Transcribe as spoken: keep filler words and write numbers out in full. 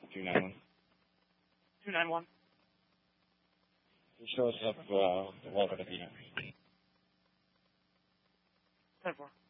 two nine one. two nine one. He shows up uh, the Walker at the end. ten four.